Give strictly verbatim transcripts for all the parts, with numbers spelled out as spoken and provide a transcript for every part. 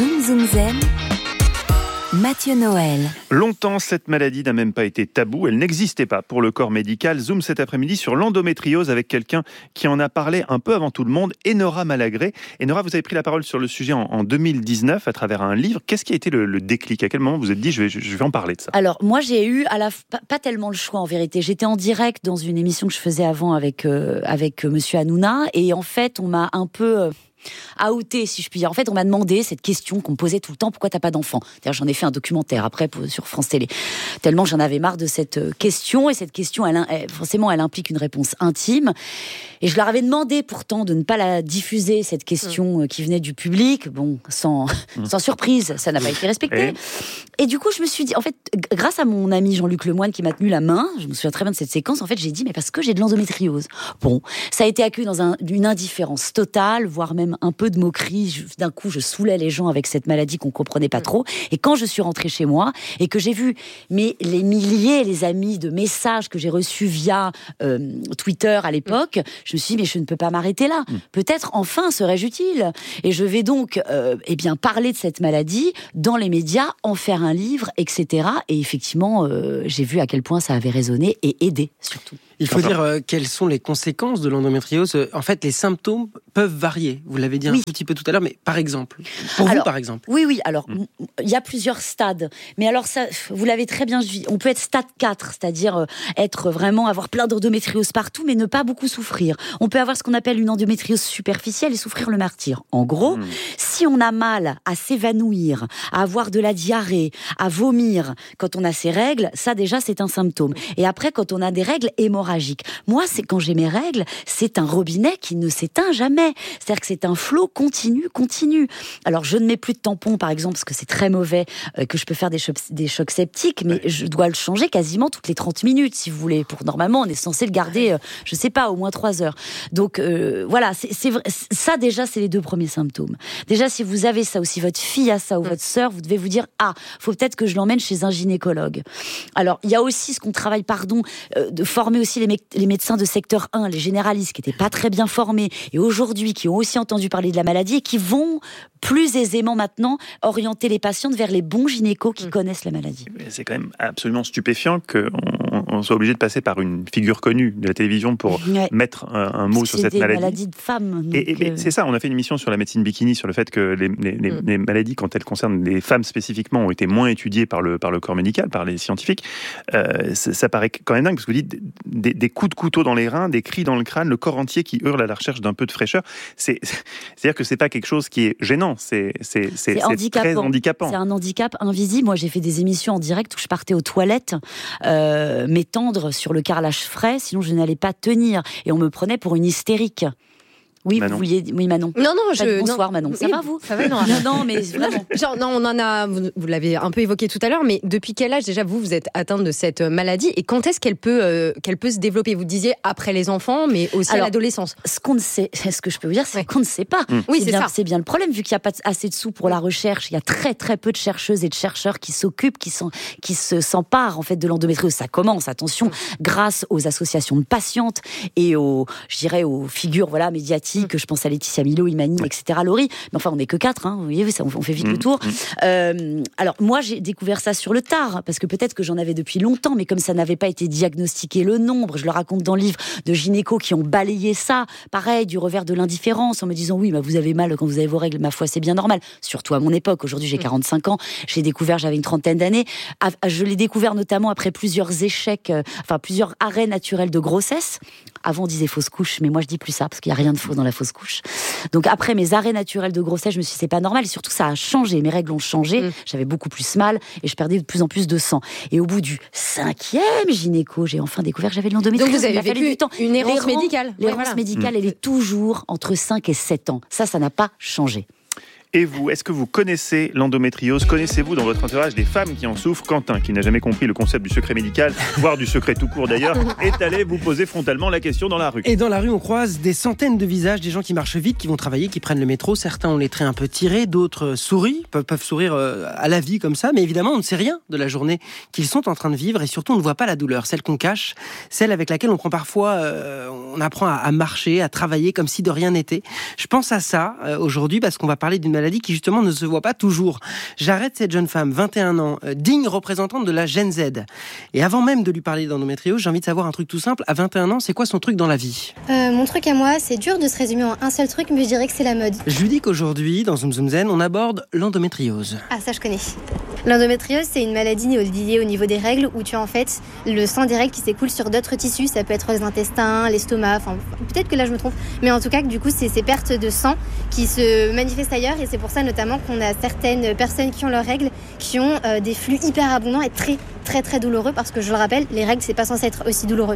Zoom Zoom Zen, Mathieu Noël. Longtemps, cette maladie n'a même pas été taboue. Elle n'existait pas pour le corps médical. Zoom cet après-midi sur l'endométriose avec quelqu'un qui en a parlé un peu avant tout le monde, Enora Malagré. Enora, vous avez pris la parole sur le sujet en, en deux mille dix-neuf à travers un livre. Qu'est-ce qui a été le, le déclic ? À quel moment vous vous êtes dit je vais, je, je vais en parler de ça ? Alors, moi, j'ai eu à la, pas, pas tellement le choix en vérité. J'étais en direct dans une émission que je faisais avant avec, euh, avec euh, Monsieur Hanouna. Et en fait, on m'a un peu... Euh, outé, si je puis dire. En fait, on m'a demandé cette question qu'on me posait tout le temps, pourquoi t'as pas d'enfant ? D'ailleurs, j'en ai fait un documentaire après pour, sur France Télé. Tellement j'en avais marre de cette question, et cette question, elle, elle, forcément, elle implique une réponse intime. Et je leur avais demandé pourtant de ne pas la diffuser, cette question mmh. qui venait du public. Bon, sans, mmh. sans surprise, ça n'a pas été respecté. Et... et du coup, je me suis dit, en fait, grâce à mon ami Jean-Luc Lemoine qui m'a tenu la main, je me souviens très bien de cette séquence, en fait, j'ai dit, mais parce que j'ai de l'endométriose. Bon, ça a été accueilli dans un, une indifférence totale, voire même un peu de moquerie. Je, d'un coup, je saoulais les gens avec cette maladie qu'on comprenait pas trop. Et quand je suis rentrée chez moi et que j'ai vu mais les milliers, les amis de messages que j'ai reçus via euh, Twitter à l'époque, mm. je me suis dit, mais je ne peux pas m'arrêter là. Mm. Peut-être, enfin, serais-je utile. Et je vais donc euh, eh bien, parler de cette maladie dans les médias, en faire un livre, et cetera. Et effectivement, euh, j'ai vu à quel point ça avait résonné et aidé, surtout. Il faut dire euh, quelles sont les conséquences de l'endométriose. En fait, les symptômes peuvent varier. Vous l'avez dit un oui. petit peu tout à l'heure, mais par exemple, pour alors, vous, par exemple. Oui, oui. Alors, il mm. y a plusieurs stades. Mais alors, ça, vous l'avez très bien dit. On peut être stade quatre, c'est-à-dire euh, être vraiment, avoir plein d'endométriose partout, mais ne pas beaucoup souffrir. On peut avoir ce qu'on appelle une endométriose superficielle et souffrir le martyre. En gros, mm. si on a mal à s'évanouir, à avoir de la diarrhée, à vomir quand on a ses règles, ça déjà, c'est un symptôme. Et après, quand on a des règles hémorragiques, moi, c'est quand j'ai mes règles, c'est un robinet qui ne s'éteint jamais. C'est-à-dire que c'est un flot continu, continu. Alors, je ne mets plus de tampons, par exemple, parce que c'est très mauvais, euh, que je peux faire des chocs, des chocs septiques, mais je dois le changer quasiment toutes les trente minutes, si vous voulez. Pour normalement, on est censé le garder, euh, je sais pas, au moins trois heures. Donc, euh, voilà, c'est, c'est vrai, ça déjà, c'est les deux premiers symptômes. Déjà, si vous avez ça, ou si votre fille a ça, ou votre sœur, vous devez vous dire, ah, faut peut-être que je l'emmène chez un gynécologue. Alors, il y a aussi ce qu'on travaille, pardon, euh, de former aussi les, mé- les médecins de secteur un, les généralistes qui n'étaient pas très bien formés, et aujourd'hui qui ont aussi entendu parler de la maladie et qui vont plus aisément maintenant orienter les patientes vers les bons gynécos qui mmh. connaissent la maladie. C'est quand même absolument stupéfiant qu'on on soit obligé de passer par une figure connue de la télévision pour ouais. mettre un, un mot sur cette maladie. C'est des maladies de femmes. Et, et, euh... C'est ça, on a fait une émission sur la médecine bikini, sur le fait que les, les, les, mmh. les maladies, quand elles concernent les femmes spécifiquement, ont été moins étudiées par le, par le corps médical, par les scientifiques. Euh, ça, ça paraît quand même dingue, parce que vous dites des, des coups de couteau dans les reins, des cris dans le crâne, le corps entier qui hurle à la recherche d'un peu de fraîcheur. C'est, c'est-à-dire que c'est pas quelque chose qui est gênant, c'est, c'est, c'est, c'est, c'est très handicapant. C'est un handicap invisible. Moi, j'ai fait des émissions en direct où je partais aux toilettes, euh, m'étendre sur le carrelage frais, sinon je n'allais pas tenir. Et on me prenait pour une hystérique. Oui, Manon. vous vouliez... Oui, Manon. Non, non, je... Bonsoir, non. Manon. Ça oui, va, vous ? Ça va, non. Non, non, mais vraiment. Genre, non, on en a... Vous l'avez un peu évoqué tout à l'heure, mais depuis quel âge, déjà, vous, vous êtes atteinte de cette maladie ? Et quand est-ce qu'elle peut, euh, qu'elle peut se développer ? Vous disiez après les enfants, mais aussi Alors, à l'adolescence. Ce qu'on ne sait... Ce que je peux vous dire, c'est ouais. qu'on ne sait pas. Mmh. Oui, c'est, c'est bien, ça. C'est bien le problème, vu qu'il n'y a pas assez de sous pour la recherche. Il y a très, très peu de chercheuses et de chercheurs qui s'occupent, qui, sont, qui se, s'emparent, en fait, de l'endométriose. Ça commence, attention, mmh. grâce aux associations de patientes et aux, je dirais, aux figures, voilà, médiatiques. Mmh. Je pense à Laetitia Milo, Imani, et cetera. Laurie. Mais enfin, on n'est que quatre, hein. Vous voyez, ça, on fait vite mmh. le tour. Mmh. Euh, alors, moi, j'ai découvert ça sur le tard, parce que peut-être que j'en avais depuis longtemps, mais comme ça n'avait pas été diagnostiqué le nombre, je le raconte dans le livre, de gynécos qui ont balayé ça, pareil, du revers de l'indifférence, en me disant, oui, bah, vous avez mal quand vous avez vos règles, ma foi, c'est bien normal. Surtout à mon époque. Aujourd'hui, j'ai quarante-cinq ans. J'ai découvert, j'avais une trentaine d'années. Je l'ai découvert notamment après plusieurs échecs, euh, enfin, plusieurs arrêts naturels de grossesse. Avant, on disait fausse couche, mais moi, je dis plus ça, parce qu'il n'y a rien de faux dans la fausse couche. Donc, après mes arrêts naturels de grossesse, je me suis dit, c'est pas normal. Et surtout, ça a changé. Mes règles ont changé. Mmh. J'avais beaucoup plus mal et je perdais de plus en plus de sang. Et au bout du cinquième gynéco, j'ai enfin découvert que j'avais de l'endométriose. Donc, vous avez vécu du temps. Une errance médicale. L'errance ouais, voilà. médicale, mmh. elle est toujours entre cinq et sept ans. Ça, ça n'a pas changé. Et vous, est-ce que vous connaissez l'endométriose ? Connaissez-vous dans votre entourage des femmes qui en souffrent ? Quentin, qui n'a jamais compris le concept du secret médical, voire du secret tout court d'ailleurs, est allé vous poser frontalement la question dans la rue. Et dans la rue, on croise des centaines de visages, des gens qui marchent vite, qui vont travailler, qui prennent le métro. Certains ont les traits un peu tirés, d'autres sourient, peuvent, peuvent sourire à la vie comme ça. Mais évidemment, on ne sait rien de la journée qu'ils sont en train de vivre. Et surtout, on ne voit pas la douleur, celle qu'on cache, celle avec laquelle on prend parfois, euh, on apprend à, à marcher, à travailler comme si de rien n'était. Je pense à ça euh, aujourd'hui parce qu'on va parler d'une maladie maladie qui justement ne se voit pas toujours. J'arrête cette jeune femme, vingt et un ans, euh, digne représentante de la Gen Z. Et avant même de lui parler d'endométriose, j'ai envie de savoir un truc tout simple. À vingt et un ans, c'est quoi son truc dans la vie ? euh, Mon truc à moi, c'est dur de se résumer en un seul truc, mais je dirais que c'est la mode. Je lui dis qu'aujourd'hui, dans Zoom Zoom Zen, on aborde l'endométriose. Ah, ça je connais. L'endométriose, c'est une maladie liée au niveau des règles où tu as en fait le sang des règles qui s'écoule sur d'autres tissus. Ça peut être les intestins, l'estomac, enfin peut-être que là je me trompe, mais en tout cas que du coup c'est ces pertes de sang qui se manifestent ailleurs et c'est pour ça notamment qu'on a certaines personnes qui ont leurs règles qui ont euh, des flux hyper abondants et très très très douloureux parce que je le rappelle, les règles c'est pas censé être aussi douloureux.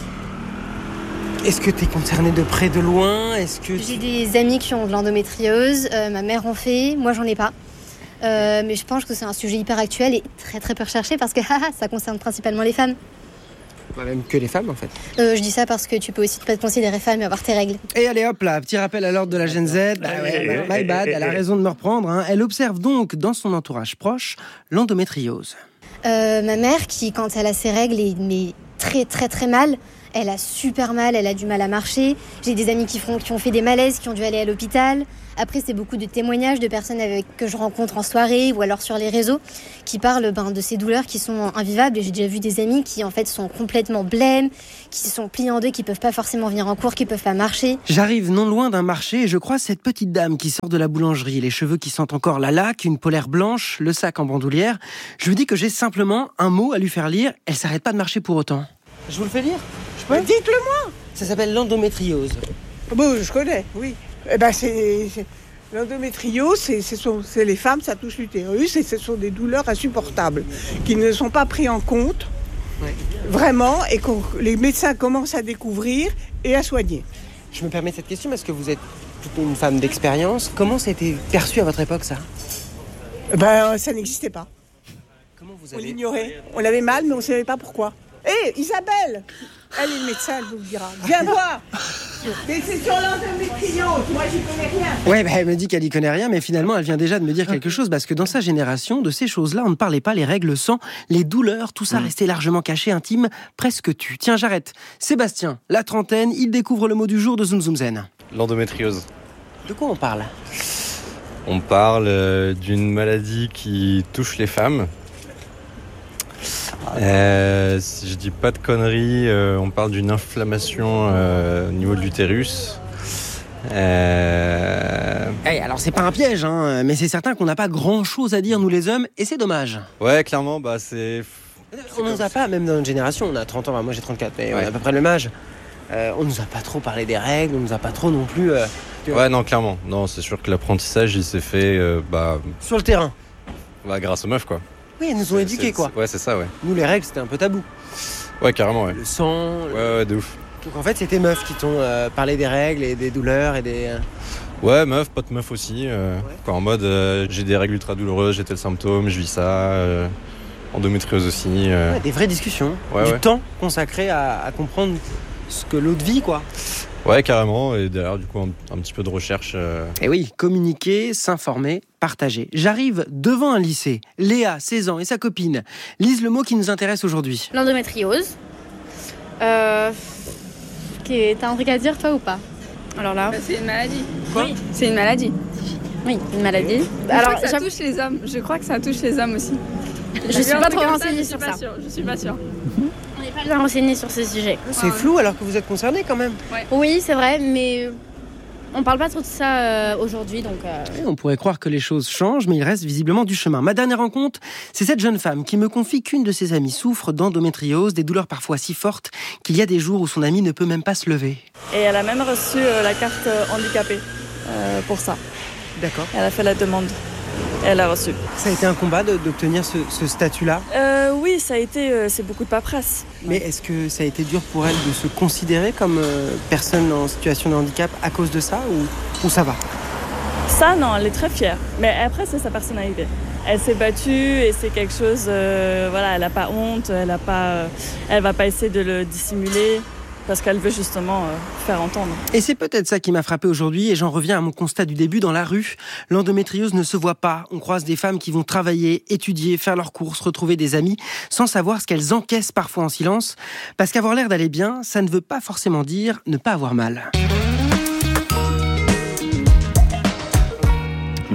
Est-ce que tu es concernée de près, de loin ? Est-ce que J'ai des amis qui ont de l'endométriose, euh, ma mère en fait, moi j'en ai pas. Euh, mais je pense que c'est un sujet hyper actuel et très très peu recherché parce que haha, ça concerne principalement les femmes. Bah, même que les femmes en fait. Euh, je dis ça parce que tu peux aussi te considérer femme et avoir tes règles. Et allez hop là, petit rappel à l'ordre de la Gen Z. Bah ouais, my bad, elle a raison de me reprendre. Hein. Elle observe donc dans son entourage proche l'endométriose. Euh, ma mère qui, quand elle a ses règles, est mais très très très mal. Elle a super mal, elle a du mal à marcher. J'ai des amis qui, font, qui ont fait des malaises, qui ont dû aller à l'hôpital. Après, c'est beaucoup de témoignages de personnes avec, que je rencontre en soirée ou alors sur les réseaux qui parlent ben, de ces douleurs qui sont invivables. Et j'ai déjà vu des amis qui en fait sont complètement blêmes, qui se sont pliés en deux, qui peuvent pas forcément venir en cours, qui peuvent pas marcher. J'arrive non loin d'un marché et je croise cette petite dame qui sort de la boulangerie, les cheveux qui sentent encore la laque, une polaire blanche, le sac en bandoulière. Je lui dis que j'ai simplement un mot à lui faire lire. Elle s'arrête pas de marcher pour autant. Je vous le fais lire ? Je peux ? Dites-le-moi. Ça s'appelle l'endométriose. Bon, je connais, oui. Eh ben, c'est, c'est... L'endométriose, c'est, c'est, sont, c'est les femmes, ça touche l'utérus et ce sont des douleurs insupportables qui ne sont pas prises en compte, ouais. Vraiment, et que les médecins commencent à découvrir et à soigner. Je me permets cette question parce que vous êtes plutôt une femme d'expérience. Comment ça a été perçu à votre époque, ça ? Eh ben, ça n'existait pas. Comment vous avez... avez... On l'ignorait. On l'avait mal, mais on ne savait pas pourquoi. Hé, hey, Isabelle, elle est le médecin, elle vous le dira. Viens voir. Mais c'est sur l'endométriose, moi j'y connais rien. Ouais, bah, elle me dit qu'elle y connaît rien, mais finalement elle vient déjà de me dire quelque chose parce que dans sa génération, de ces choses-là, on ne parlait pas, les règles, le sang, les douleurs, tout ça mmh. restait largement caché, intime, presque tu. Tiens, j'arrête. Sébastien, la trentaine, il découvre le mot du jour de Zoom Zoom Zen. L'endométriose. De quoi on parle ? On parle euh, d'une maladie qui touche les femmes. Euh, si je dis pas de conneries, euh, on parle d'une inflammation euh, au niveau de l'utérus. Euh... Hey, alors c'est pas un piège, hein, mais c'est certain qu'on n'a pas grand-chose à dire nous les hommes, et c'est dommage. Ouais, clairement, bah c'est. On nous a pas, même dans notre génération, on a trente ans, moi j'ai trente-quatre, mais ouais. On a à peu près le même âge. Euh, on nous a pas trop parlé des règles, on nous a pas trop non plus. Euh, ouais, non, clairement, non, c'est sûr que l'apprentissage il s'est fait, euh, bah. Sur le terrain. Bah, grâce aux meufs, quoi. Oui, elles nous ont éduqués, quoi. Ouais, c'est ça, ouais. Nous, les règles, c'était un peu tabou. Ouais, carrément, ouais. Le sang. Ouais, le... ouais, de ouf. Donc en fait, c'était meufs qui t'ont euh, parlé des règles et des douleurs et des. Euh... Ouais, meuf, pote meuf aussi. Euh, ouais. Quoi, en mode, euh, j'ai des règles ultra douloureuses, j'ai tel symptôme, je vis ça. Euh, endométriose aussi. Euh... Ouais, des vraies discussions. Ouais, du ouais. temps consacré à, à comprendre ce que l'autre vit, quoi. Ouais, carrément. Et derrière, du coup, un, un petit peu de recherche. Euh... Et oui, communiquer, s'informer, partager. J'arrive devant un lycée. Léa, seize ans, et sa copine lisent le mot qui nous intéresse aujourd'hui. L'endométriose. Euh... T'as un truc à dire, toi, ou pas? Alors là... Bah, c'est une maladie. Quoi? Oui, c'est une maladie. Oui, une maladie. Je Alors, crois que ça touche les hommes. Je crois que ça touche les hommes aussi. Je, je suis pas trop renseignée sur ça. Sûre. Je suis pas sûre. On n'est pas bien renseignés sur ce sujet. C'est flou alors que vous êtes concernés quand même. Ouais. Oui, c'est vrai, mais on parle pas trop de ça euh, aujourd'hui, donc. Euh... On pourrait croire que les choses changent, mais il reste visiblement du chemin. Ma dernière rencontre, c'est cette jeune femme qui me confie qu'une de ses amies souffre d'endométriose, des douleurs parfois si fortes qu'il y a des jours où son amie ne peut même pas se lever. Et elle a même reçu euh, la carte euh, handicapée euh, pour ça. D'accord. Elle a fait la demande. Elle a reçu. Ça a été un combat de, d'obtenir ce, ce statut-là euh, Oui, ça a été, euh, c'est beaucoup de paperasse. Mais est-ce que ça a été dur pour elle de se considérer comme euh, personne en situation de handicap à cause de ça ou, ou ça va? Ça, non, elle est très fière. Mais après, c'est sa personnalité. Elle s'est battue et c'est quelque chose, euh, voilà, elle n'a pas honte, elle a pas, euh, elle va pas essayer de le dissimuler. Parce qu'elle veut justement euh, faire entendre. Et c'est peut-être ça qui m'a frappé aujourd'hui, et j'en reviens à mon constat du début dans la rue. L'endométriose ne se voit pas. On croise des femmes qui vont travailler, étudier, faire leurs courses, retrouver des amis, sans savoir ce qu'elles encaissent parfois en silence. Parce qu'avoir l'air d'aller bien, ça ne veut pas forcément dire ne pas avoir mal. Une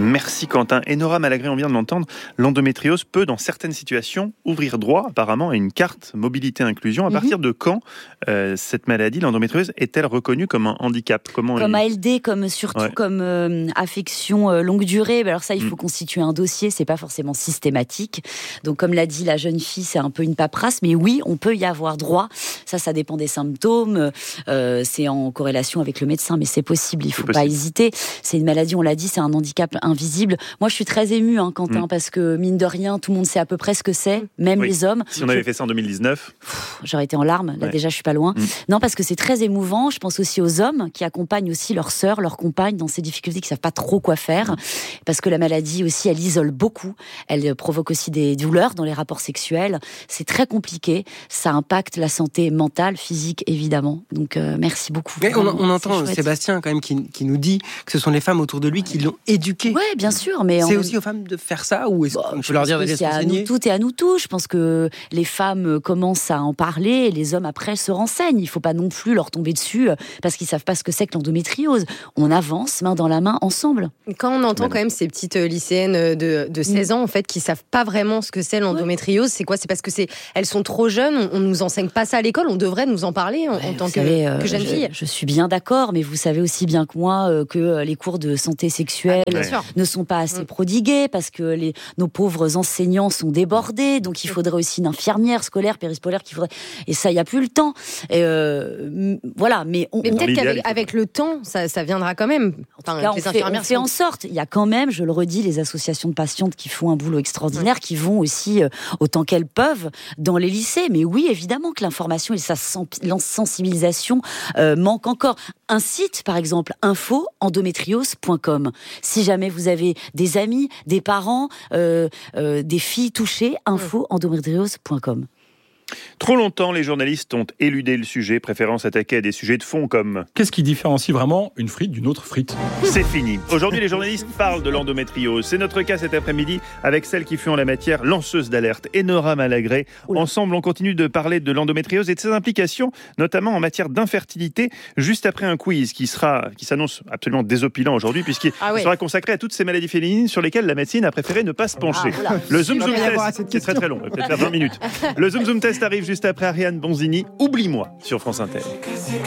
Merci Quentin. Et Nora Malagré, on vient de l'entendre, l'endométriose peut dans certaines situations ouvrir droit apparemment à une carte mobilité-inclusion. À mm-hmm. partir de quand euh, cette maladie, l'endométriose, est-elle reconnue comme un handicap? Comment Comme il... A L D, comme surtout ouais. comme euh, affection euh, longue durée. Alors ça, il faut mm. constituer un dossier, c'est pas forcément systématique. Donc comme l'a dit la jeune fille, c'est un peu une paperasse, mais oui, on peut y avoir droit. Ça, ça dépend des symptômes. Euh, c'est en corrélation avec le médecin, mais c'est possible. Il faut pas hésiter. C'est une maladie, on l'a dit, c'est un handicap invisible. Moi, je suis très émue, hein, Quentin, mm. parce que mine de rien, tout le monde sait à peu près ce que c'est, même oui. les hommes. Si on avait fait ça en deux mille dix-neuf, Pff, j'aurais été en larmes. Là, ouais. déjà, je suis pas loin. Mm. Non, parce que c'est très émouvant. Je pense aussi aux hommes qui accompagnent aussi leurs sœurs, leurs compagnes dans ces difficultés, qui savent pas trop quoi faire, mm. parce que la maladie aussi, elle isole beaucoup. Elle provoque aussi des douleurs dans les rapports sexuels. C'est très compliqué. Ça impacte la santé mentale, physique, évidemment. Donc, euh, merci beaucoup. Mais on, on entend Sébastien quand même qui, qui nous dit que ce sont les femmes autour de lui qui l'ont éduqué. Oui, bien sûr. Mais c'est on... aussi aux femmes de faire ça, ou est-ce bon, qu'on peut leur dire d'aller se renseigner? C'est à nous toutes et à nous tous. Je pense que les femmes commencent à en parler et les hommes après se renseignent. Il ne faut pas non plus leur tomber dessus parce qu'ils ne savent pas ce que c'est que l'endométriose. On avance main dans la main ensemble. Quand on entend quand même ces petites lycéennes de, de seize ans en fait, qui ne savent pas vraiment ce que c'est l'endométriose, c'est quoi? C'est parce que c'est, elles sont trop jeunes, on ne nous enseigne pas ça à l'école, on devrait nous en parler en, ouais, en tant que, savez, euh, que jeune je, fille. Je suis bien d'accord, mais vous savez aussi bien que moi euh, que les cours de santé sexuelle ah, ne sont pas assez mmh. prodigués parce que les, nos pauvres enseignants sont débordés, donc il faudrait aussi une infirmière scolaire, périscolaire, qui faudrait... et ça, il n'y a plus le temps. Et euh, voilà, mais, on, mais peut-être on... qu'avec avec le temps, ça, ça viendra quand même. Enfin, cas, les on, fait, on fait en sorte. Il y a quand même, je le redis, les associations de patientes qui font un boulot extraordinaire, mmh. qui vont aussi, euh, autant qu'elles peuvent, dans les lycées. Mais oui, évidemment que l'information et sa sensibilisation euh, manquent encore. Un site, par exemple, info endométriose point com. Si jamais vous avez des amis, des parents, euh, euh, des filles touchées, info endométriose point com. Trop longtemps, les journalistes ont éludé le sujet, préférant s'attaquer à des sujets de fond comme... Qu'est-ce qui différencie vraiment une frite d'une autre frite? C'est fini. Aujourd'hui, les journalistes parlent de l'endométriose. C'est notre cas cet après-midi avec celle qui fut en la matière lanceuse d'alerte, Nora Malagré. Oula. Ensemble, on continue de parler de l'endométriose et de ses implications, notamment en matière d'infertilité, juste après un quiz qui sera, qui s'annonce absolument désopilant aujourd'hui, puisqu'il ah oui. sera consacré à toutes ces maladies féminines sur lesquelles la médecine a préféré ne pas se pencher. Ah, voilà. Le Zoom Zoom Test, qui est très très long, peut-être faire vingt minutes. Le Zoom Zoom Test arrive juste après Ariane Bonzini. Oublie-moi sur France Inter.